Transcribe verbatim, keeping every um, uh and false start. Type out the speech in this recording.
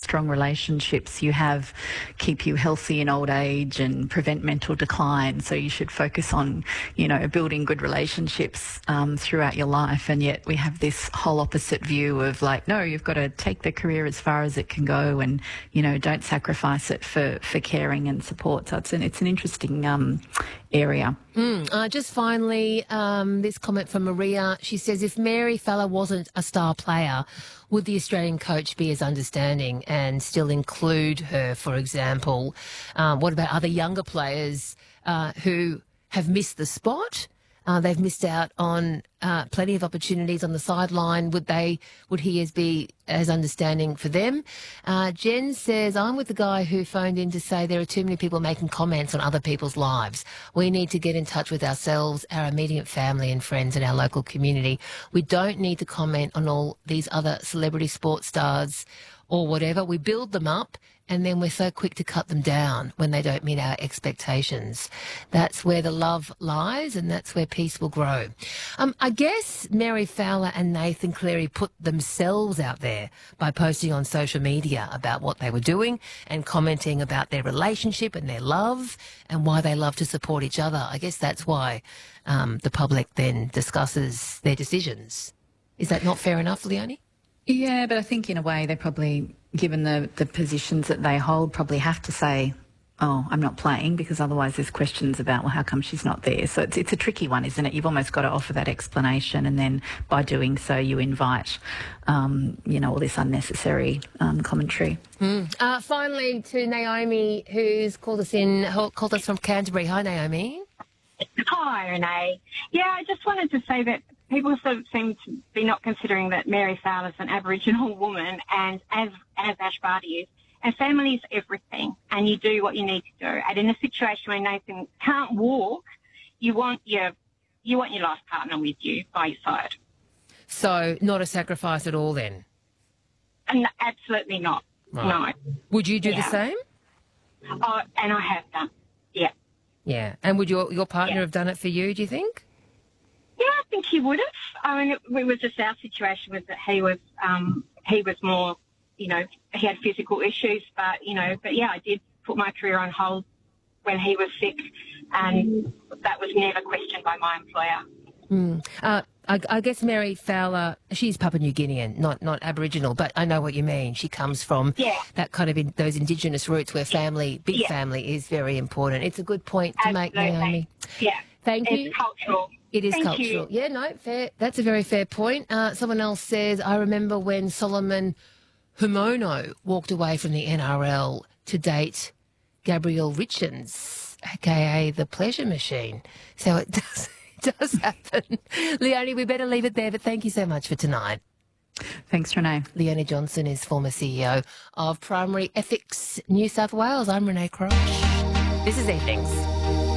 strong relationships you have keep you healthy in old age and prevent mental decline. So you should focus on, you know, building good relationships um, throughout your life. And yet we have this whole opposite view of like, no, you've got to take the career as far as it can go, and, you know, don't sacrifice it for, for caring and support. So it's an, it's an interesting um, area. Mm, uh, just finally, um, this comment from Maria. She says, if Mary Fowler wasn't a star player, would the Australian coach be as understanding and still include her, for example? Um, what about other younger players uh, who have missed the spot? Uh, they've missed out on uh, plenty of opportunities on the sideline. Would they? Would he as be as understanding for them? Uh, Jen says, I'm with the guy who phoned in to say there are too many people making comments on other people's lives. We need to get in touch with ourselves, our immediate family and friends and our local community. We don't need to comment on all these other celebrity sports stars or whatever. We build them up, and then we're so quick to cut them down when they don't meet our expectations. That's where the love lies, and that's where peace will grow. Um, I guess Mary Fowler and Nathan Cleary put themselves out there by posting on social media about what they were doing and commenting about their relationship and their love and why they love to support each other. I guess that's why um, the public then discusses their decisions. Is that not fair enough, Leonie? Yeah, but I think in a way they probably, given the, the positions that they hold, probably have to say, oh, I'm not playing, because otherwise there's questions about, well, how come she's not there? So it's, it's a tricky one, isn't it? You've almost got to offer that explanation, and then by doing so you invite, um, you know, all this unnecessary um, commentary. Mm. Uh, finally, to Naomi, who's called us in, called us from Canterbury. Hi, Naomi. Hi, Renee. Yeah, I just wanted to say that people sort of seem to be not considering that Mary Fowler's an Aboriginal woman, and as as Ash Barty is, and family is everything, and you do what you need to do. And in a situation where Nathan can't walk, you want your you want your life partner with you by your side. So not a sacrifice at all, then? And absolutely not. Right. No. Would you do yeah. the same? Oh, and I have done. Yeah. Yeah. And would your your partner yeah. have done it for you, do you think? Yeah, I think he would have. I mean, it, it was just our situation was that he was um, he was more, you know, he had physical issues, but you know, but yeah, I did put my career on hold when he was sick, and that was never questioned by my employer. Mm. Uh, I, I guess Mary Fowler, she's Papua New Guinean, not not Aboriginal, but I know what you mean. She comes from yeah. that kind of in, those Indigenous roots where family, big yeah. family, is very important. It's a good point to Absolutely. make, Naomi. Yeah, thank it's you. cultural. It is Thank cultural. You. Yeah, no, fair. That's a very fair point. Uh, someone else says, I remember when Solomon Humono walked away from the N R L to date Gabrielle Richards, a k a the Pleasure Machine. So it does, it does happen. Leonie, we better leave it there, but thank you so much for tonight. Thanks, Renee. Leonie Johnson is former C E O of Primary Ethics New South Wales. I'm Renee Croce. This is Evenings.